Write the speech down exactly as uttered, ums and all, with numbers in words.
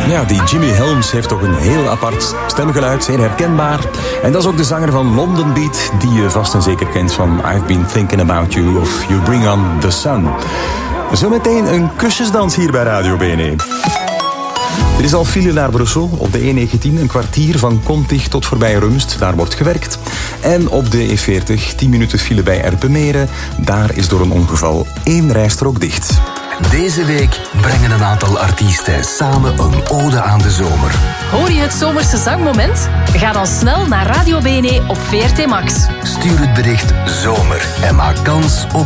Ja, die Jimmy Helms heeft toch een heel apart stemgeluid, zeer herkenbaar. En dat is ook de zanger van London Beat, die je vast en zeker kent van I've Been Thinking About You of You Bring On The Sun. Zometeen een kusjesdans hier bij Radio B N E. Er is al file naar Brussel op de E negentien, een kwartier van Kontig tot voorbij Rumst, daar wordt gewerkt. En op de E veertig, tien minuten file bij Erpenmeren, daar is door een ongeval één rijstrook dicht. Deze week brengen een aantal artiesten samen een ode aan de zomer. Hoor je het zomerse zangmoment? Ga dan snel naar Radio B N E op V R T Max. Stuur het bericht zomer en maak kans op